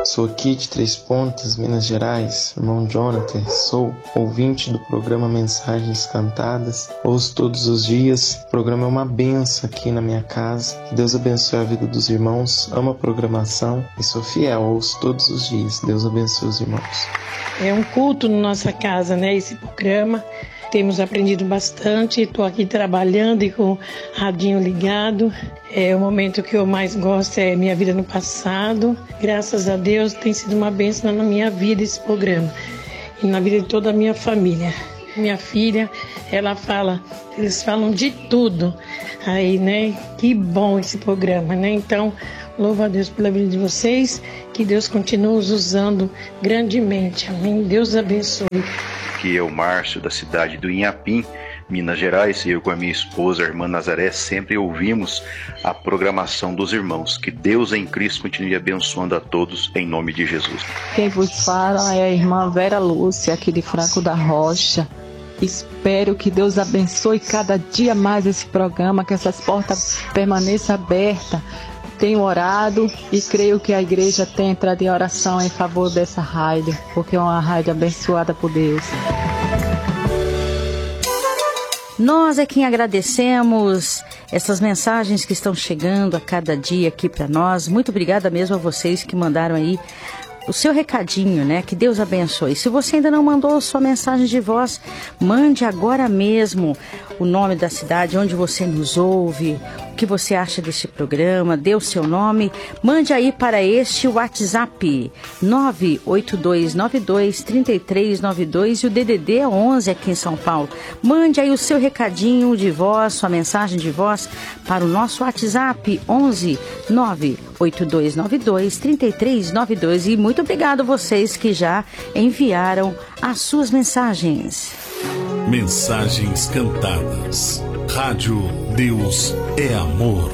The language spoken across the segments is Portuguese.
Sou aqui de Três Pontas, Minas Gerais, irmão Jonathan, sou ouvinte do programa Mensagens Cantadas, ouço todos os dias, o programa é uma benção aqui na minha casa, que Deus abençoe a vida dos irmãos, amo a programação e sou fiel, ouço todos os dias, Deus abençoe os irmãos. É um culto na nossa casa, né, esse programa. Temos aprendido bastante, estou aqui trabalhando e com o radinho ligado. O momento que eu mais gosto é minha vida no passado. Graças a Deus tem sido uma bênção na minha vida esse programa e na vida de toda a minha família. Minha filha, eles falam de tudo aí, né? Que bom esse programa, né? Então, louvo a Deus pela vida de vocês, que Deus continue os usando grandemente. Amém? Deus abençoe. Aqui é o Márcio, da cidade do Inhapim, Minas Gerais, e eu com a minha esposa, a irmã Nazaré, sempre ouvimos a programação dos irmãos. Que Deus em Cristo continue abençoando a todos, em nome de Jesus. Quem vos fala é a irmã Vera Lúcia, aqui de Franco da Rocha. Espero que Deus abençoe cada dia mais esse programa, que essas portas permaneçam abertas. Tenho orado e creio que a igreja tem entrado em oração em favor dessa rádio, porque é uma rádio abençoada por Deus. Nós é quem agradecemos essas mensagens que estão chegando a cada dia aqui para nós. Muito obrigada mesmo a vocês que mandaram aí o seu recadinho, né? Que Deus abençoe. Se você ainda não mandou sua mensagem de voz, mande agora mesmo o nome da cidade onde você nos ouve, o que você acha desse programa, dê o seu nome, mande aí para este WhatsApp 982923392 e o DDD é 11 aqui em São Paulo. Mande aí o seu recadinho de voz, sua mensagem de voz para o nosso WhatsApp 11 982923392 e muito obrigado a vocês que já enviaram as suas mensagens. Mensagens cantadas. Rádio Deus é Amor.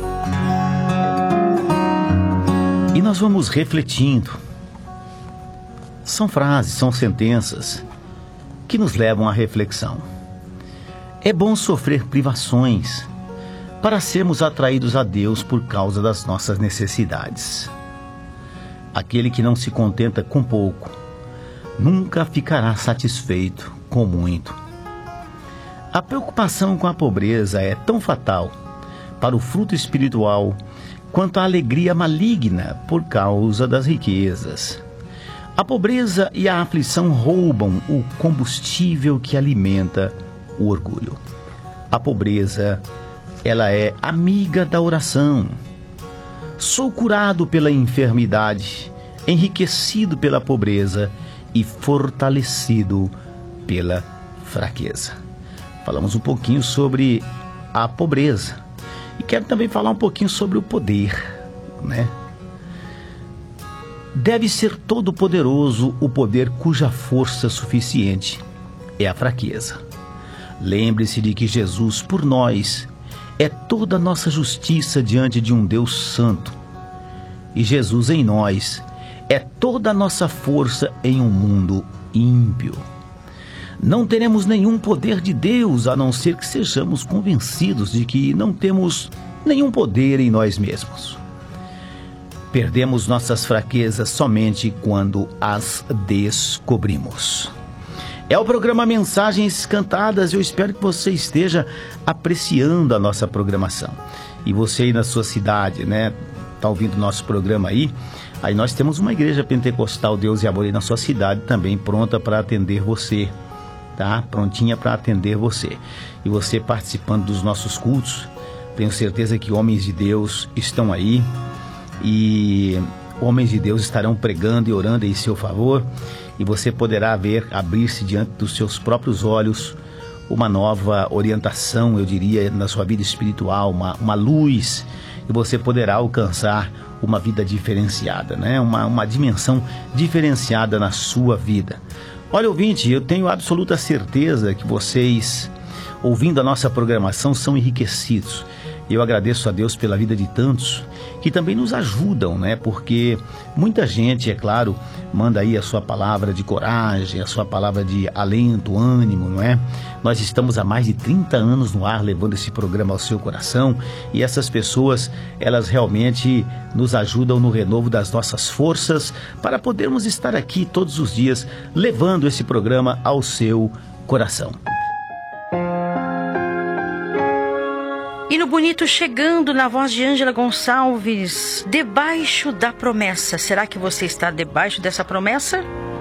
E nós vamos refletindo. São frases, são sentenças que nos levam à reflexão. É bom sofrer privações para sermos atraídos a Deus por causa das nossas necessidades. Aquele que não se contenta com pouco nunca ficará satisfeito com muito. A preocupação com a pobreza é tão fatal para o fruto espiritual quanto a alegria maligna por causa das riquezas. A pobreza e a aflição roubam o combustível que alimenta o orgulho. A pobreza, ela é amiga da oração. Sou curado pela enfermidade, enriquecido pela pobreza e fortalecido pela fraqueza. Falamos um pouquinho sobre a pobreza e quero também falar um pouquinho sobre o poder, né? Deve ser todo poderoso o poder cuja força suficiente é a fraqueza. Lembre-se de que Jesus por nós é toda a nossa justiça diante de um Deus santo. E Jesus em nós é toda a nossa força em um mundo ímpio. Não teremos nenhum poder de Deus a não ser que sejamos convencidos de que não temos nenhum poder em nós mesmos. Perdemos nossas fraquezas somente quando as descobrimos. É o programa Mensagens Cantadas. Eu espero que você esteja apreciando a nossa programação. E você aí na sua cidade, né? Está ouvindo o nosso programa aí? Aí nós temos uma igreja pentecostal Deus e Amor aí na sua cidade também pronta para atender você. Tá? Prontinha para atender você. E você participando dos nossos cultos, tenho certeza que homens de Deus estão aí. E homens de Deus estarão pregando e orando em seu favor. E você poderá ver abrir-se diante dos seus próprios olhos uma nova orientação, eu diria, na sua vida espiritual, uma luz. E você poderá alcançar uma vida diferenciada, né? Uma dimensão diferenciada na sua vida. Olha, ouvinte, eu tenho absoluta certeza que vocês, ouvindo a nossa programação, são enriquecidos. Eu agradeço a Deus pela vida de tantos que também nos ajudam, né? Porque muita gente, é claro, manda aí a sua palavra de coragem, a sua palavra de alento, ânimo, não é? Nós estamos há mais de 30 anos no ar levando esse programa ao seu coração, e essas pessoas, elas realmente nos ajudam no renovo das nossas forças para podermos estar aqui todos os dias levando esse programa ao seu coração. Hino bonito chegando na voz de Ângela Gonçalves, debaixo da promessa. Será que você está debaixo dessa promessa?